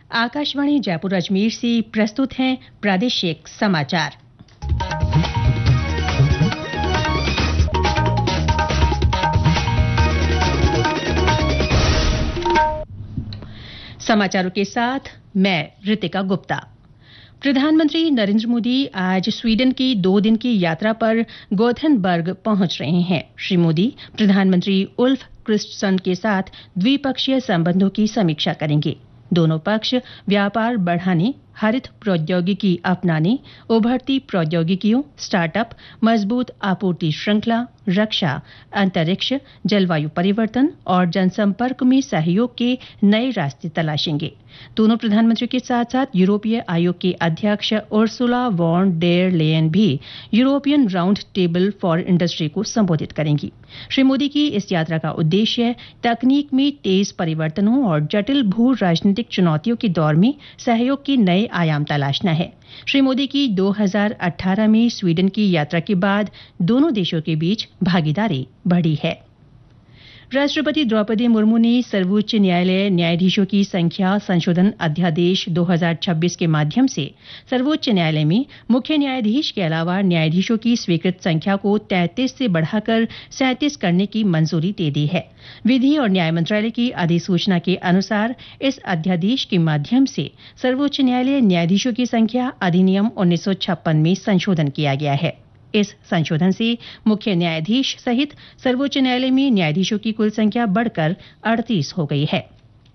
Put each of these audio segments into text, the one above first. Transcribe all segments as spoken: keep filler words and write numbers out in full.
आकाशवाणी जयपुर अजमेर से प्रस्तुत हैं प्रादेशिक समाचार। समाचारों के साथ मैं रितिका गुप्ता। प्रधानमंत्री नरेंद्र मोदी आज स्वीडन की दो दिन की यात्रा पर गोथेनबर्ग पहुंच रहे हैं। श्री मोदी प्रधानमंत्री उल्फ क्रिस्टसन के साथ द्विपक्षीय संबंधों की समीक्षा करेंगे। दोनों पक्ष व्यापार बढ़ाने, हरित प्रौद्योगिकी अपनाने, उभरती प्रौद्योगिकियों, स्टार्टअप, मजबूत आपूर्ति श्रृंखला, रक्षा, अंतरिक्ष, जलवायु परिवर्तन और जनसंपर्क में सहयोग के नए रास्ते तलाशेंगे। दोनों प्रधानमंत्री के साथ साथ यूरोपीय आयोग के अध्यक्ष उर्सुला वॉन डेर लेयन भी European round table for industry को संबोधित करेंगी। श्री मोदी की इस यात्रा का उद्देश्य तकनीक में तेज परिवर्तनों और जटिल भू राजनीतिक चुनौतियों के दौर में सहयोग के नए आयाम तलाशना है। श्री मोदी की दो हज़ार अठारह में स्वीडन की यात्रा के बाद दोनों देशों के बीच भागीदारी बढ़ी है। राष्ट्रपति द्रौपदी मुर्मू ने सर्वोच्च न्यायालय न्यायाधीशों की संख्या संशोधन अध्यादेश दो हज़ार छब्बीस के माध्यम से सर्वोच्च न्यायालय में मुख्य न्यायाधीश के अलावा न्यायाधीशों की स्वीकृत संख्या को तैंतीस से बढ़ाकर सैंतीस करने की मंजूरी दे दी है। विधि और न्याय मंत्रालय की अधिसूचना के अनुसार इस अध्यादेश के माध्यम से सर्वोच्च न्यायालय न्यायाधीशों की संख्या अधिनियम उन्नीस सौ छप्पन में संशोधन किया गया है। इस संशोधन से मुख्य न्यायाधीश सहित सर्वोच्च न्यायालय में न्यायाधीशों की कुल संख्या बढ़कर अड़तीस हो गई है।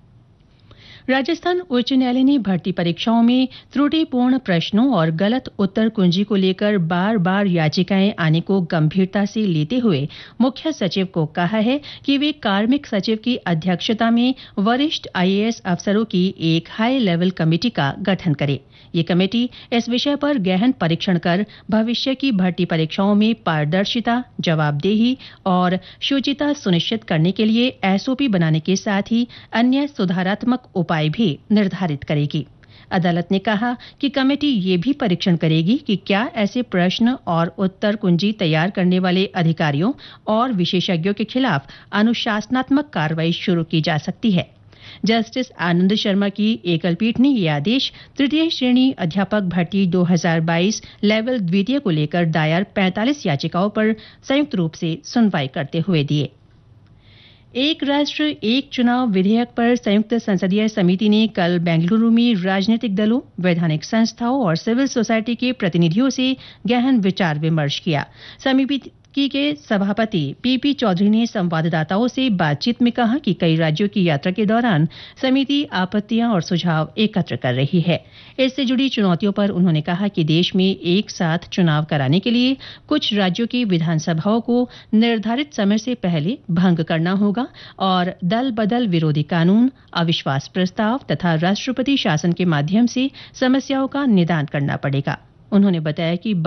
राजस्थान उच्च न्यायालय ने भर्ती परीक्षाओं में त्रुटिपूर्ण प्रश्नों और गलत उत्तर कुंजी को लेकर बार बार याचिकाएं आने को गंभीरता से लेते हुए मुख्य सचिव को कहा है कि वे कार्मिक सचिव की अध्यक्षता में वरिष्ठ आईएएस अफसरों की एक हाई लेवल कमेटी का गठन करे। ये कमेटी इस विषय पर गहन परीक्षण कर भविष्य की भर्ती परीक्षाओं में पारदर्शिता, जवाबदेही और शुचिता सुनिश्चित करने के लिए एसओपी बनाने के साथ ही अन्य सुधारात्मक उपाय भी निर्धारित करेगी। अदालत ने कहा कि कमेटी ये भी परीक्षण करेगी कि क्या ऐसे प्रश्न और उत्तर कुंजी तैयार करने वाले अधिकारियों और विशेषज्ञों के खिलाफ अनुशासनात्मक कार्रवाई शुरू की जा सकती है। जस्टिस आनंद शर्मा की एकल पीठ ने यह आदेश तृतीय श्रेणी अध्यापक भर्ती दो हज़ार बाईस लेवल द्वितीय को लेकर दायर पैंतालीस याचिकाओं पर संयुक्त रूप से सुनवाई करते हुए दिए। एक राष्ट्र एक चुनाव विधेयक पर संयुक्त संसदीय समिति ने कल बेंगलुरु में राजनीतिक दलों, वैधानिक संस्थाओं और सिविल सोसाइटी के प्रतिनिधियों से गहन विचार विमर्श किया। समिति के सभापति पीपी चौधरी ने संवाददाताओं से बातचीत में कहा कि कई राज्यों की यात्रा के दौरान समिति आपत्तियां और सुझाव एकत्र कर रही है। इससे जुड़ी चुनौतियों पर उन्होंने कहा कि देश में एक साथ चुनाव कराने के लिए कुछ राज्यों की विधानसभाओं को निर्धारित समय से पहले भंग करना होगा और दल बदल विरोधी कानून, अविश्वास प्रस्ताव तथा राष्ट्रपति शासन के माध्यम से समस्याओं का निदान करना पड़ेगा। उन्होंने बताया कि